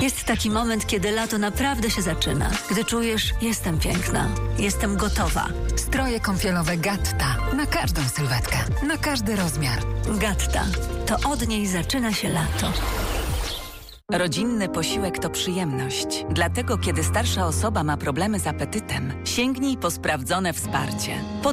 Jest taki moment, kiedy lato naprawdę się zaczyna. Gdy czujesz, jestem piękna, jestem gotowa. Stroje kąpielowe Gatta. Na każdą sylwetkę, na każdy rozmiar. Gatta. To od niej zaczyna się lato. Rodzinny posiłek to przyjemność. Dlatego, kiedy starsza osoba ma problemy z apetytem, sięgnij po sprawdzone wsparcie.